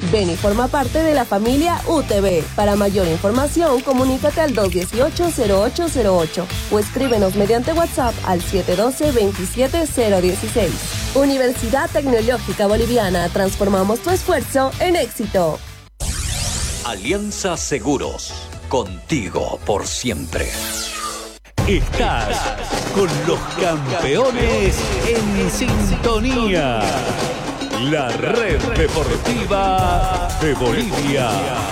Ven y forma parte de la familia UTV. Para mayor información, comunícate al 218-0808 o escríbenos mediante WhatsApp al 712-27016. Universidad Tecnológica Boliviana, transformamos tu esfuerzo en éxito. Alianza Seguros, contigo por siempre. Estás con los campeones en sintonía. La red deportiva de Bolivia.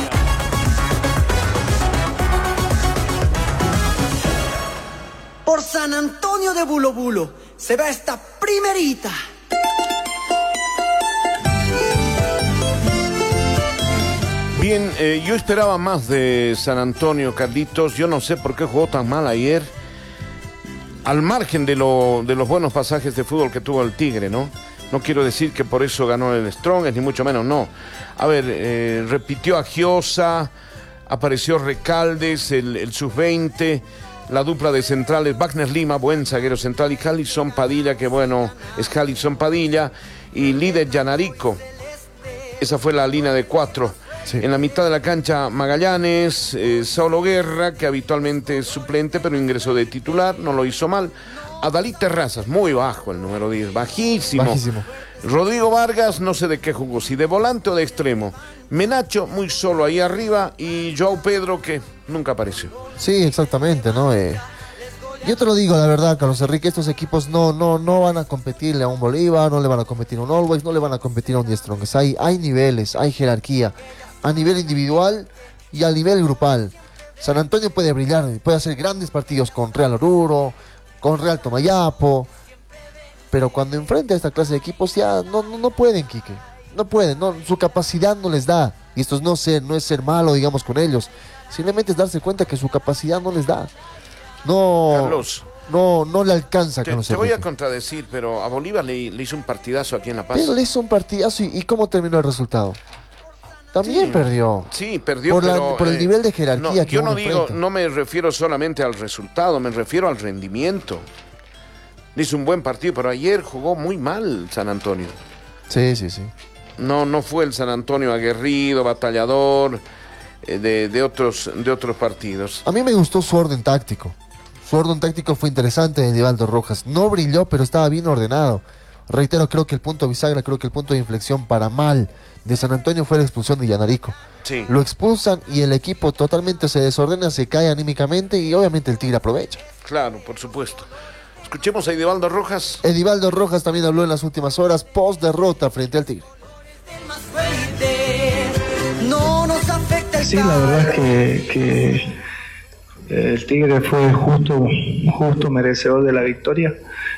Por San Antonio de Bulo Bulo se va esta primerita. Bien, yo esperaba más de San Antonio, Carlitos. Yo no sé por qué jugó tan mal ayer. Al margen de los buenos pasajes de fútbol que tuvo el Tigre, ¿no? No quiero decir que por eso ganó el Strongest, ni mucho menos, no. A ver, repitió a Giosa, apareció Recaldes, el sub-20, la dupla de centrales, Wagner Lima, buen zaguero central, y Jalison Padilla, que bueno, es Jalison Padilla, y líder Yanarico. Esa fue la línea de 4. Sí. En la mitad de la cancha, Magallanes, Saulo Guerra, que habitualmente es suplente, pero ingresó de titular, no lo hizo mal. Adalí Terrazas, muy bajo el número 10, bajísimo. Rodrigo Vargas, no sé de qué jugó, si de volante o de extremo. Menacho, muy solo ahí arriba, y Joao Pedro, que nunca apareció. Sí, exactamente, ¿no? Yo te lo digo, la verdad, Carlos Enrique, estos equipos no van a competirle a un Bolívar, no le van a competir a un Always, no le van a competir a un The Strongest. Hay niveles, hay jerarquía, a nivel individual y a nivel grupal. San Antonio puede brillar, puede hacer grandes partidos con Real Oruro, con Real Tomayapo, pero cuando enfrenta a esta clase de equipos ya no pueden, Quique, no pueden, su capacidad no les da, y esto no es ser malo, digamos, con ellos, simplemente es darse cuenta que su capacidad no les da, Carlos, no le alcanza. Te voy a contradecir, pero a Bolívar le hizo un partidazo aquí en La Paz. Pero le hizo un partidazo, ¿y cómo terminó el resultado? También perdió. Sí, perdió, por el nivel de jerarquía que yo uno enfrenta. No me refiero solamente al resultado, me refiero al rendimiento. Hizo un buen partido, pero ayer jugó muy mal San Antonio. Sí. No fue el San Antonio aguerrido, batallador de otros partidos. A mí me gustó su orden táctico. Su orden táctico fue interesante de Edivaldo Rojas. No brilló, pero estaba bien ordenado. Reitero, creo que el punto bisagra, creo que el punto de inflexión para mal de San Antonio fue la expulsión de Yanarico. Sí. Lo expulsan y el equipo totalmente se desordena, se cae anímicamente y obviamente el Tigre aprovecha. Claro, por supuesto. Escuchemos a Edivaldo Rojas. Edivaldo Rojas también habló en las últimas horas post derrota frente al Tigre. Sí, la verdad es que el Tigre fue justo merecedor de la victoria.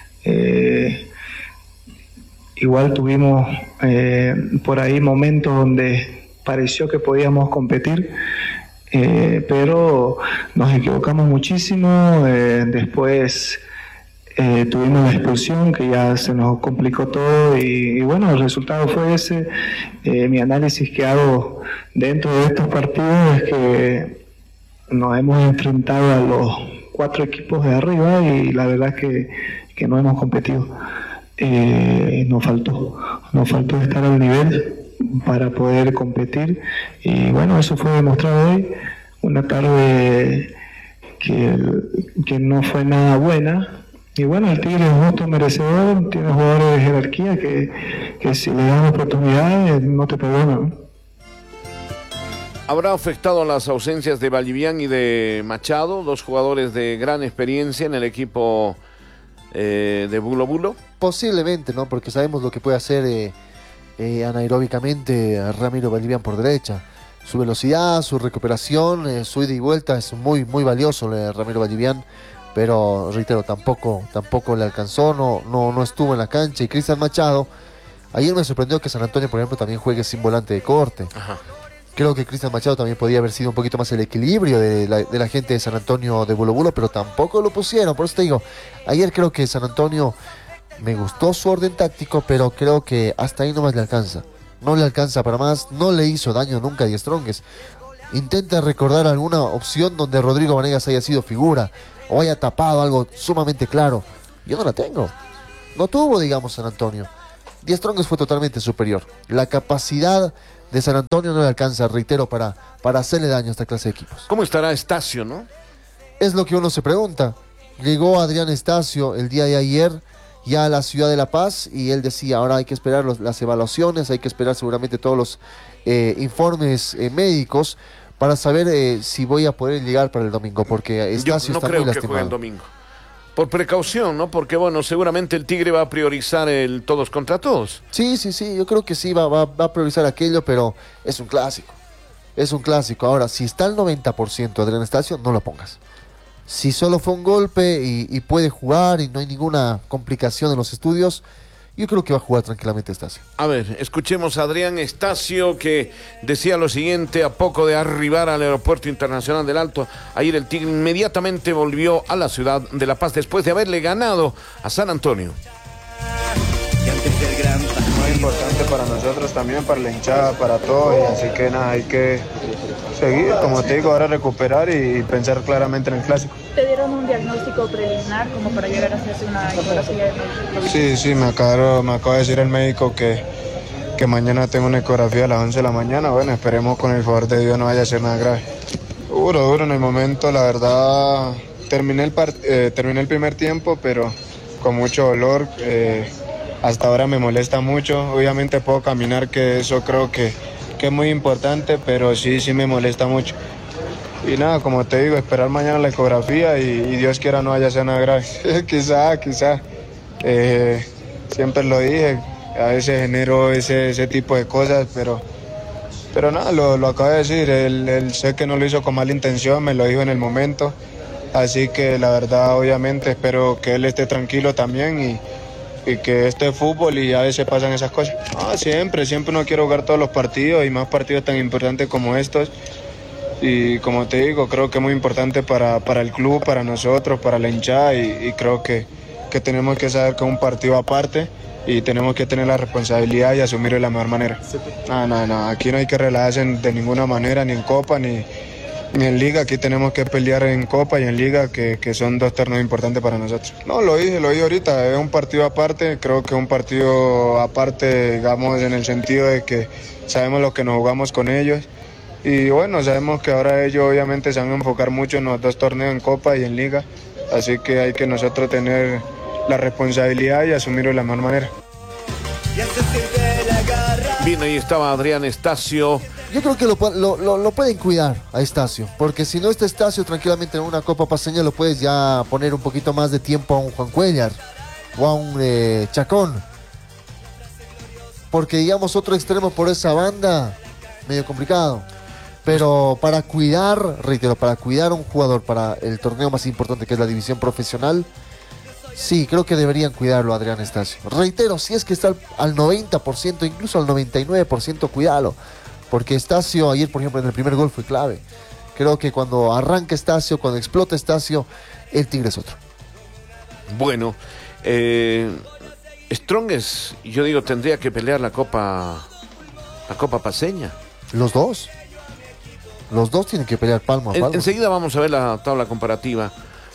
Igual tuvimos por ahí momentos donde pareció que podíamos competir, pero nos equivocamos muchísimo. Después tuvimos la expulsión que ya se nos complicó todo y bueno, el resultado fue ese. Mi análisis que hago dentro de estos partidos es que nos hemos enfrentado a los 4 equipos de arriba y la verdad es que no hemos competido. Nos faltó estar al nivel para poder competir y bueno, eso fue demostrado hoy, una tarde que no fue nada buena y bueno, el Tigre es justo merecedor, tiene jugadores de jerarquía que si le dan oportunidades no te perdonan. ¿Habrá afectado las ausencias de Vallivian y de Machado, 2 jugadores de gran experiencia en el equipo de Bulo Bulo? Posiblemente, ¿no? Porque sabemos lo que puede hacer anaeróbicamente a Ramiro Vallivian por derecha. Su velocidad, su recuperación, su ida y vuelta es muy, muy valioso Ramiro Vallivian, pero reitero, tampoco le alcanzó, no estuvo en la cancha. Y Cristian Machado, ayer me sorprendió que San Antonio, por ejemplo, también juegue sin volante de corte. Ajá. Creo que Cristian Machado también podía haber sido un poquito más el equilibrio de la gente de San Antonio de Bulo Bulo, pero tampoco lo pusieron. Por eso te digo, ayer creo que San Antonio me gustó su orden táctico, pero creo que hasta ahí nomás le alcanza. No le alcanza para más, no le hizo daño nunca a The Strongest. Intenta recordar alguna opción donde Rodrigo Vanegas haya sido figura o haya tapado algo sumamente claro. Yo no la tengo. No tuvo, digamos, San Antonio. The Strongest fue totalmente superior. La capacidad de San Antonio no le alcanza, reitero, para hacerle daño a esta clase de equipos. ¿Cómo estará Estacio, no? Es lo que uno se pregunta. Llegó Adrián Estacio el día de ayer ya a la ciudad de La Paz y él decía, ahora hay que esperar las evaluaciones, hay que esperar seguramente todos los informes médicos para saber si voy a poder llegar para el domingo, porque Estacio Yo no está creo muy que juegue lastimado. el domingo. Por precaución, ¿no? Porque, bueno, seguramente el Tigre va a priorizar el todos contra todos. Sí, yo creo que sí, va a priorizar aquello, pero es un clásico. Es un clásico. Ahora, si está al 90% Adrián Estacio, no lo pongas. Si solo fue un golpe y puede jugar y no hay ninguna complicación en los estudios, yo creo que va a jugar tranquilamente Estacio. A ver, escuchemos a Adrián Estacio, que decía lo siguiente a poco de arribar al Aeropuerto Internacional del Alto. Ayer el Tigre inmediatamente volvió a la ciudad de La Paz después de haberle ganado a San Antonio. Muy importante para nosotros también, para la hinchada, para todos, y así que nada, hay que seguir, como te digo, ahora recuperar y pensar claramente en el clásico. ¿Te dieron un diagnóstico preliminar como para llegar a hacerse una ecografía de médico? Sí, me acaba de decir el médico que mañana tengo una ecografía a las 11 de la mañana. Bueno, esperemos con el favor de Dios no vaya a ser nada grave. Duro en el momento, la verdad, terminé el primer tiempo, pero con mucho dolor. Hasta ahora me molesta mucho, obviamente puedo caminar, que eso creo que es muy importante, pero sí me molesta mucho. Y nada, como te digo, esperar mañana la ecografía y Dios quiera no vaya a ser nada grave. quizá, siempre lo dije, a veces genero ese tipo de cosas, pero nada, lo acabo de decir, él sé que no lo hizo con mala intención, me lo dijo en el momento, así que la verdad obviamente espero que él esté tranquilo también y que esto es fútbol y a veces pasan esas cosas. Siempre uno quiere jugar todos los partidos y más partidos tan importantes como estos. Y como te digo, creo que es muy importante para el club, para nosotros, para la hinchada y creo que tenemos que saber que es un partido aparte y tenemos que tener la responsabilidad y asumirlo de la mejor manera. No, aquí no hay que relajarse de ninguna manera, ni en Copa, ni en Liga. Aquí tenemos que pelear en Copa y en Liga, que son dos torneos importantes para nosotros. No, lo dije ahorita, es un partido aparte, creo que es un partido aparte, digamos, en el sentido de que sabemos lo que nos jugamos con ellos. Y bueno, sabemos que ahora ellos obviamente se van a enfocar mucho en los dos torneos, en Copa y en Liga, así que hay que nosotros tener la responsabilidad y asumirlo de la mejor manera. Bien, ahí estaba Adrián Estacio. Yo creo que lo pueden cuidar a Estacio, porque si no está Estacio tranquilamente en una Copa Paceña lo puedes ya poner un poquito más de tiempo a un Juan Cuellar o a un Chacón, porque digamos otro extremo por esa banda, medio complicado. Pero para cuidar, reitero, para cuidar a un jugador para el torneo más importante que es la división profesional, sí, creo que deberían cuidarlo Adrián Estacio. Reitero, si es que está al 90%, incluso al 99%, cuídalo. Porque Estacio, ayer por ejemplo en el primer gol fue clave. Creo que cuando arranca Estacio, cuando explota Estacio, el Tigre es otro. Bueno, Strongest, yo digo, tendría que pelear la Copa Paceña. Los dos tienen que pelear palmo a palmo. Enseguida vamos a ver la tabla comparativa.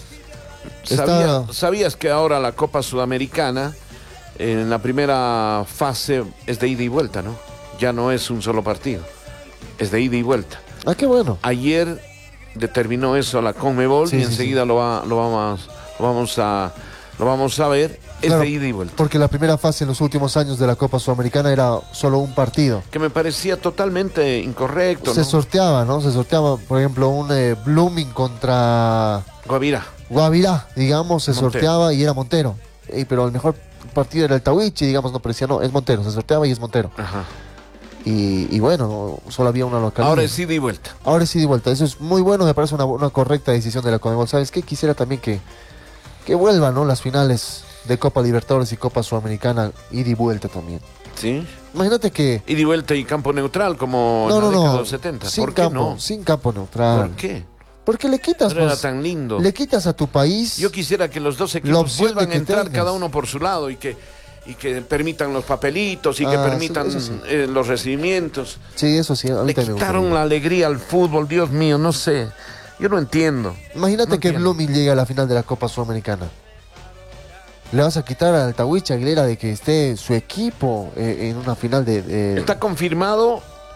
¿Sabías que ahora la Copa Sudamericana en la primera fase es de ida y vuelta, no? Ya no es un solo partido, es de ida y vuelta. Qué bueno. Ayer determinó eso la Conmebol y enseguida lo vamos a ver. Es de ida y vuelta. Porque la primera fase en los últimos años de la Copa Sudamericana era solo un partido. Que me parecía totalmente incorrecto. Se sorteaba, ¿no? Se sorteaba, por ejemplo, un Blooming contra Guavirá, digamos, se sorteaba y era Montero. Pero el mejor partido era el Tahuichi, digamos, no parecía, no, es Montero, se sorteaba y es Montero. Ajá. Y bueno, solo había una localidad. Ahora es ida y vuelta. Eso es muy bueno, me parece una correcta decisión de la Conmebol. ¿Sabes qué? Quisiera también que vuelvan, ¿no? Las finales de Copa Libertadores y Copa Sudamericana, ida y vuelta también. Sí. Imagínate que... Ida y vuelta y campo neutral como en la década de los 70. ¿Por qué no? Sin campo neutral. ¿Por qué? Porque le quitas... Era tan lindo. Le quitas a tu país... Yo quisiera que los dos equipos vuelvan a entrar cada uno por su lado y que permitan los papelitos y que permitan los recibimientos. Sí, eso sí. Le quitaron la alegría al fútbol, Dios mío, no sé. Yo no entiendo. Imagínate que Blooming llega a la final de la Copa Sudamericana. Le vas a quitar al Tahuichi Aguilera de que esté su equipo en una final de... Está confirmado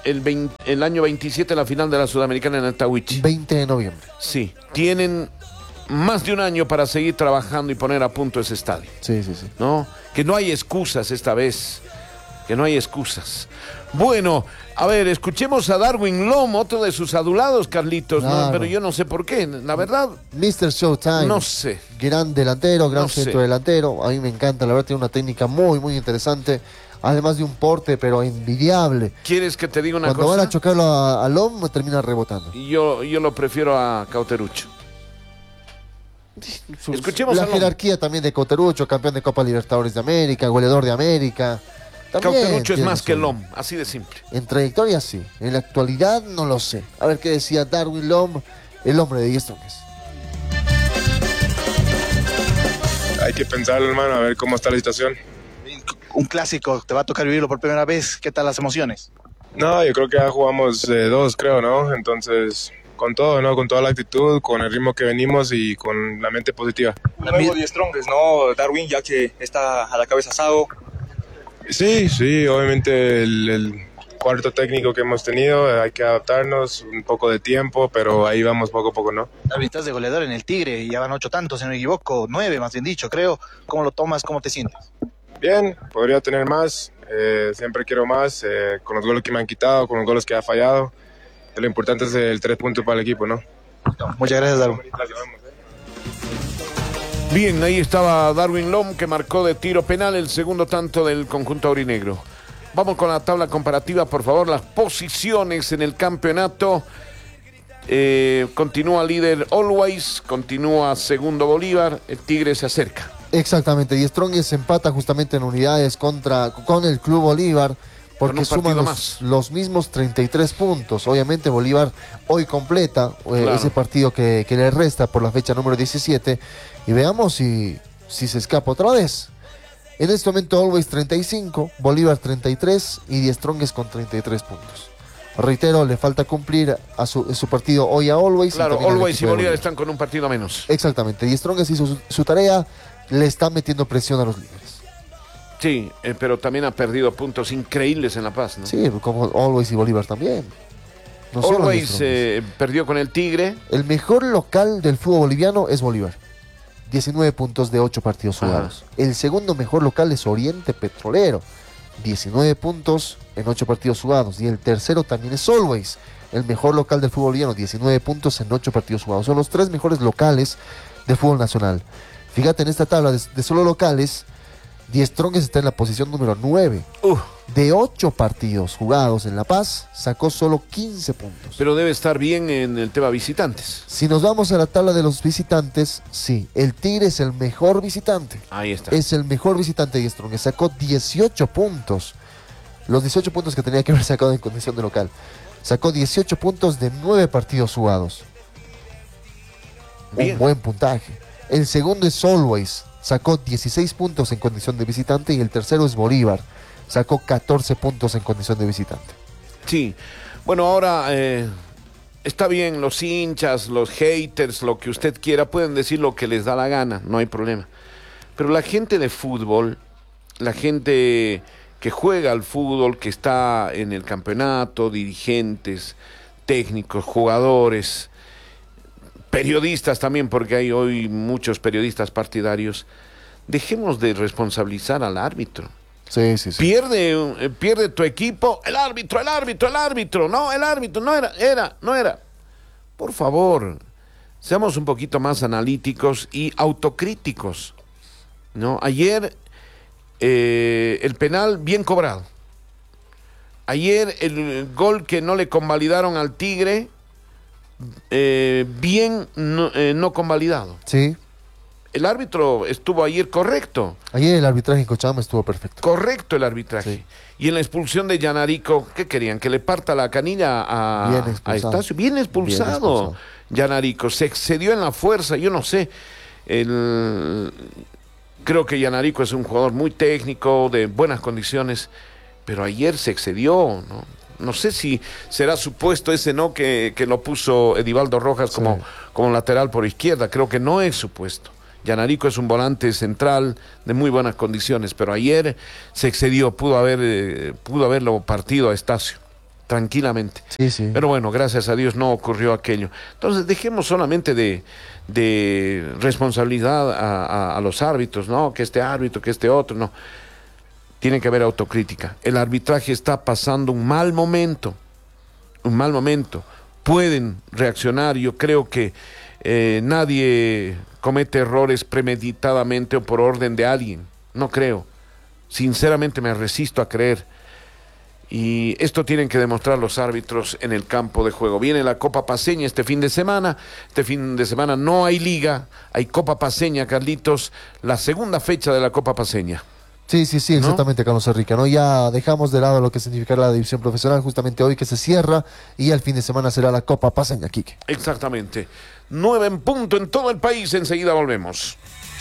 el año 27 la final de la Sudamericana en el Tahuichi. 20 de noviembre. Sí, tienen más de un año para seguir trabajando y poner a punto ese estadio. Sí. ¿No? Que no hay excusas esta vez. Que no hay excusas. Bueno, a ver, escuchemos a Darwin Lom, otro de sus adulados, Carlitos, Claro. ¿no? Pero yo no sé por qué, la verdad, Mr. Showtime. no sé. Gran delantero, gran No sé. centro delantero. A mí me encanta, la verdad tiene una técnica muy, muy interesante. Además de un porte, pero envidiable. ¿Quieres que te diga una Cuando cosa? van a chocarlo a Lom, termina rebotando. Yo lo prefiero a Cauterucho. Escuchemos la a Lom. jerarquía también de Cauterucho, campeón de Copa Libertadores de América, goleador de América. También Cauterucho es tiene más que su- Lom, así de simple. En trayectoria sí, en la actualidad no lo sé. A ver qué decía Darwin Lom, el hombre de 10 toques. Hay que pensarlo, hermano, a ver cómo está la situación. Un clásico, te va a tocar vivirlo por primera vez. ¿Qué tal las emociones? No, yo creo que ya jugamos dos, creo, ¿no? Entonces, con todo, ¿no? Con toda la actitud, con el ritmo que venimos y con la mente positiva. Un nuevo Die Strongest, ¿no, Darwin? Ya que está a la cabeza Asado. Sí, obviamente el cuarto técnico que hemos tenido, hay que adaptarnos, un poco de tiempo, pero ahí vamos poco a poco, ¿no? Darwin, estás de goleador en el Tigre y ya van 8 tantos, si no me equivoco, 9 más bien dicho, creo. ¿Cómo lo tomas? ¿Cómo te sientes? Bien, podría tener más, siempre quiero más, con los goles que me han quitado, con los goles que ha fallado. Lo importante es el 3 puntos para el equipo, ¿no? Muchas gracias, Darwin. Bien, ahí estaba Darwin Lom, que marcó de tiro penal el segundo tanto del conjunto aurinegro. Vamos con la tabla comparativa, por favor, las posiciones en el campeonato. Continúa líder Always, continúa segundo Bolívar, el Tigre se acerca. Exactamente, Die Strongest empata justamente en unidades con el Club Bolívar, Con porque un partido suman más. los mismos 33 puntos. Obviamente Bolívar hoy completa Claro. ese partido que le resta por la fecha número 17. Y veamos si se escapa otra vez. En este momento Always 35, Bolívar 33 y Die Strongest con 33 puntos. Reitero, le falta cumplir a su partido hoy a Always. Claro, también al Always y equipo de Bolívar están con un partido menos. Exactamente, Die Strongest hizo su tarea, le está metiendo presión a los líderes. Sí, pero también ha perdido puntos increíbles en La Paz, ¿no? Sí, como Always y Bolívar también. No solo Die Always Strongest. perdió con el Tigre. El mejor local del fútbol boliviano es Bolívar. 19 puntos de 8 partidos jugados. El segundo mejor local es Oriente Petrolero. 19 puntos en 8 partidos jugados. Y el tercero también es Always, el mejor local del fútbol boliviano. 19 puntos en 8 partidos jugados. Son los 3 mejores locales de fútbol nacional. Fíjate, en esta tabla de solo locales, Die Strongest está en la posición número 9. De 8 partidos jugados en La Paz, sacó solo 15 puntos. Pero debe estar bien en el tema visitantes. Si nos vamos a la tabla de los visitantes, sí, el Tigre es el mejor visitante. Ahí está. Es el mejor visitante de Strongest. Sacó 18 puntos. Los 18 puntos que tenía que haber sacado en condición de local. Sacó 18 puntos de 9 partidos jugados. Bien. Un buen puntaje. El segundo es Always. Sacó 16 puntos en condición de visitante. Y el tercero es Bolívar. Sacó 14 puntos en condición de visitante. Sí. Bueno, ahora está bien, los hinchas, los haters, lo que usted quiera, pueden decir lo que les da la gana, no hay problema. Pero la gente de fútbol, la gente que juega al fútbol, que está en el campeonato, dirigentes, técnicos, jugadores, periodistas también, porque hay hoy muchos periodistas partidarios, dejemos de responsabilizar al árbitro. Sí. Pierde tu equipo, el árbitro, no, el árbitro, no era. Por favor, seamos un poquito más analíticos y autocríticos, ¿no? Ayer el penal bien cobrado. Ayer el gol que no le convalidaron al Tigre, bien no convalidado. Sí. El árbitro estuvo ayer correcto. Ayer el arbitraje en Cochabamba estuvo perfecto. Correcto el arbitraje. Sí. Y en la expulsión de Yanarico, ¿qué querían? ¿Que le parta la canilla a Estacio? Bien expulsado. Yanarico se excedió en la fuerza, yo no sé. Creo que Yanarico es un jugador muy técnico, de buenas condiciones, pero ayer se excedió, ¿no? No sé si será supuesto ese no que lo puso Edivaldo Rojas como lateral por izquierda. Creo que no es supuesto. Yanarico es un volante central de muy buenas condiciones, pero ayer se excedió, pudo haberlo partido a Estacio. tranquilamente. Sí, sí. Pero bueno, gracias a Dios no ocurrió aquello. Entonces dejemos solamente de responsabilidad a los árbitros, ¿no? Que este árbitro, que este otro, no. Tiene que haber autocrítica. El arbitraje está pasando un mal momento. Pueden reaccionar. Yo creo que nadie comete errores premeditadamente o por orden de alguien. No creo. Sinceramente me resisto a creer. Y esto tienen que demostrar los árbitros en el campo de juego. Viene la Copa Paceña este fin de semana. Este fin de semana no hay liga, hay Copa Paceña, Carlitos. La segunda fecha de la Copa Paceña. Sí, exactamente, ¿no? Carlos Enrique, ¿no? Ya dejamos de lado lo que significará la división profesional justamente hoy que se cierra y el fin de semana será la Copa Paceña, Quique. Exactamente. 9 en punto en todo el país. Enseguida volvemos.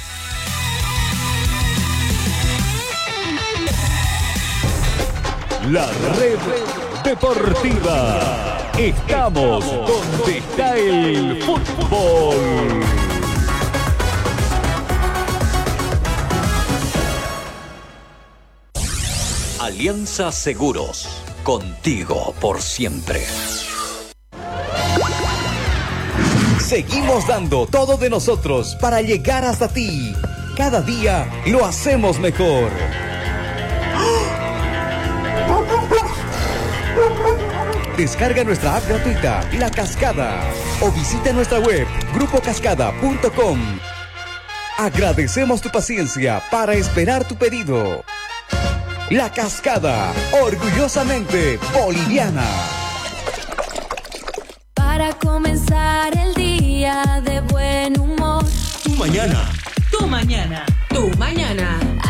La red deportiva. Estamos donde está el fútbol. Alianza Seguros. Contigo por siempre. Seguimos dando todo de nosotros para llegar hasta ti. Cada día lo hacemos mejor. Descarga nuestra app gratuita, La Cascada, o visita nuestra web, grupocascada.com. Agradecemos tu paciencia para esperar tu pedido. La Cascada, orgullosamente boliviana. Para comenzar el día de buen humor. Tu mañana. Tu mañana. Tu mañana.